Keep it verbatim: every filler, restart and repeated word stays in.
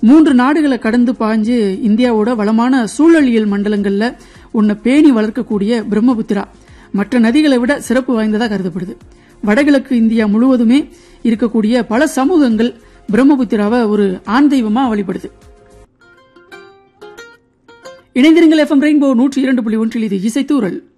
மூன்று நாடுகளை கடந்து பாஞ்சு இந்தியாவோட வளமான சூழலியல் மண்டலங்கள்ல உன்னை பேணி வளர்க்கக்கூடிய பிரம்மபுத்திரா மற்ற நதிகளை விட சிறப்பு வாய்ந்ததா கருதப்படுது. வடகிழக்கு இந்தியா முழுவதுமே இருக்கக்கூடிய பல சமூகங்கள் பிரம்மபுத்திராவை ஒரு ஆண் தெய்வமா வழிபடுது. இணைந்திருங்கள் எஃப்எம் ரெயின்போ நூற்றி இரண்டு புள்ளி ஒன்றில் இது இசைத்தூரல்.